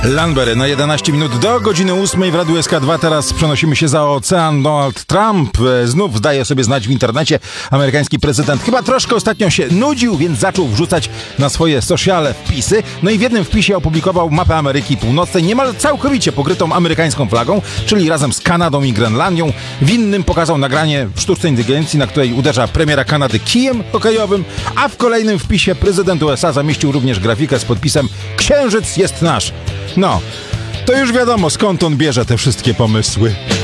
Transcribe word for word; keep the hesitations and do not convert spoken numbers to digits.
Lanbery na jedenaście minut do godziny ósmej w Radiu S K dwa. Teraz przenosimy się za ocean. Donald Trump znów daje sobie znać w internecie. Amerykański prezydent chyba troszkę ostatnio się nudził, więc zaczął wrzucać na swoje sociale wpisy. No i w jednym wpisie opublikował mapę Ameryki Północnej, niemal całkowicie pokrytą amerykańską flagą, czyli razem z Kanadą i Grenlandią. W innym pokazał nagranie sztucznej inteligencji, na której uderza premiera Kanady kijem hokejowym, a w kolejnym wpisie prezydent U S A zamieścił również grafikę z podpisem "Księżyc jest nasz". No, to już wiadomo, skąd on bierze te wszystkie pomysły.